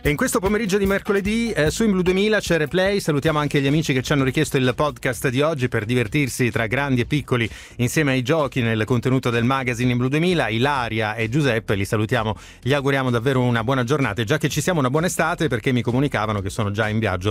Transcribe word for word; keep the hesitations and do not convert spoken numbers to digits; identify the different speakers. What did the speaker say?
Speaker 1: E in questo pomeriggio di mercoledì eh, su In Blu duemila c'è Replay. Salutiamo anche gli amici che ci hanno richiesto il podcast di oggi per divertirsi tra grandi e piccoli insieme ai giochi nel contenuto del magazine In Blu duemila. Ilaria e Giuseppe, li salutiamo, gli auguriamo davvero una buona giornata e già che ci siamo una buona estate, perché mi comunicavano che sono già in viaggio